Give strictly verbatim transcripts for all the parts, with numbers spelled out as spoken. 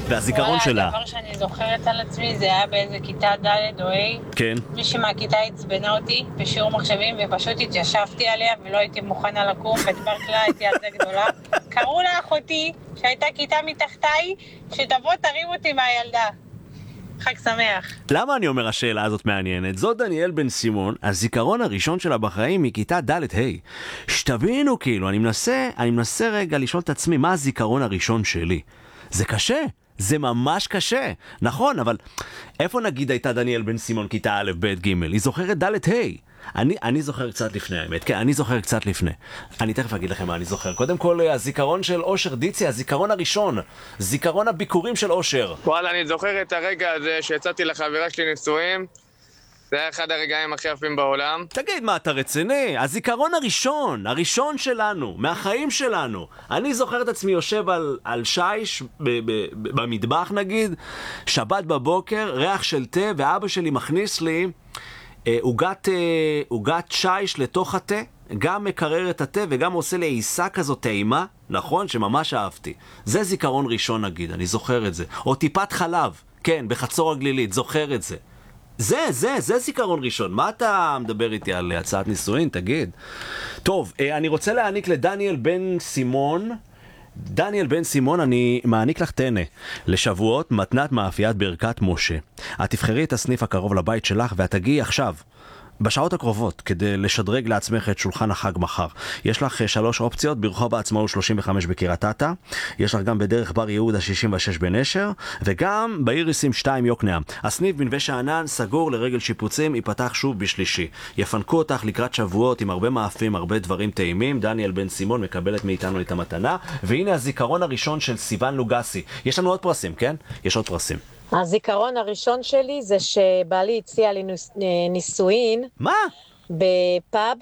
והזיכרון שלה. הדבר שאני זוכרת על עצמי זה היה באיזה כיתה ד' או ה'. כן. מישהי מהכיתה הצבנה אותי בשיעור מחשבים, ופשוט התיישבתי עליה ולא הייתי מוכנה לקום, ודיברת לה, הייתי על זה גדולה. קראו לה אחותי, שהייתה כיתה מתחתיי, שתבוא תרים אותי מהילדה. חג שמח. למה אני אומר השאלה הזאת מעניינת? זאת דניאל בן סימון, הזיכרון הראשון שלה בחיים מכיתה ד' ה'. שתבינו כאילו, אני מנסה, אני מנסה רגע לשאול את עצמי מה הזיכרון הראשון שלי. זה קשה, זה ממש קשה. נכון, אבל איפה נגיד הייתה דניאל בן סימון כיתה א', ב', ג'? היא זוכרת ד' ה'. אני, אני זוכר קצת לפני, האמת. כן, אני זוכר קצת לפני. אני תכף אגיד לכם מה אני זוכר. קודם כל, הזיכרון של אושר דיצי, הזיכרון הראשון. זיכרון הביקורים של אושר. וואלה, אני זוכר את הרגע הזה שיצאתי לחברה שלי נישואים. זה היה אחד הרגעים הכי יפים בעולם. תגיד, מה, אתה רציני? הזיכרון הראשון, הראשון שלנו, מהחיים שלנו. אני זוכר את עצמי יושב על, על שיש, ב, ב, ב, במטבח נגיד, שבת בבוקר, ריח של תה, ואבא שלי מכניס לי עוגת אה, עוגת שיש לתוך התה, גם מקרר את התה וגם עושה לי עיסה כזו טעימה, נכון? שממש אהבתי. זה זיכרון ראשון נגיד, אני זוכר את זה. או טיפת חלב, כן, בחצור הגלילית, זוכר את זה. זה, זה, זה זיכרון ראשון. מה אתה מדבר איתי על הצעת נישואין? תגיד. טוב, אני רוצה להעניק לדניאל בן סימון, דניאל בן סימון, אני מעניק לך תנה לשבועות מתנת מאפיית ברכת משה. את תבחרי את הסניף הקרוב לבית שלך ואת תגיעי עכשיו בשעות הקרובות כדי לשדרג לעצמך את שולחן החג מחר. יש לך שלוש אופציות: ברחוב העצמאות שלושים וחמש בקריית אתא, יש לך גם בדרך בר יהודה שישים ושש בנשר, וגם באיריסים שתיים יוקנעם. הסניף בנווה שאנן סגור לרגל שיפוצים, ייפתח שוב בשלישי. יפנקו אותך לקראת שבועות עם הרבה מאפים, הרבה דברים טעימים. דניאל בן סימון מקבלת מאיתנו את המתנה, והנה הזיכרון הראשון של סיוון לוגסי. יש לנו עוד פרסים, כן? יש עוד פרסים. הזיכרון הראשון שלי זה שבעלי הציע לי ניס... נישואין. מה? בפאב,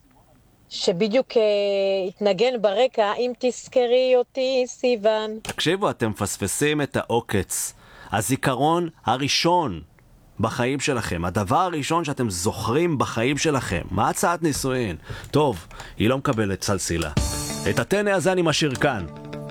שבדיוק uh, התנגן ברקע, אם תזכרי אותי סיוון. תקשיבו, אתם מפספסים את העוקץ. הזיכרון הראשון בחיים שלכם, הדבר הראשון שאתם זוכרים בחיים שלכם. מה הצעת נישואין? טוב, היא לא מקבלת סלסילה. את הטנא הזה אני משאיר כאן.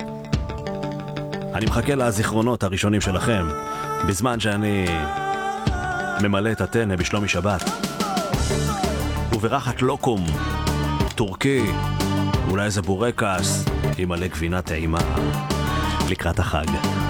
אני מחכה לזיכרונות הראשונים שלכם, בזמן שאני ממלא את הטנא בשלומי שבת. וברחת לוקום, טורקי, אולי איזה בורקס, עם מלא גבינה טעימה לקראת החג.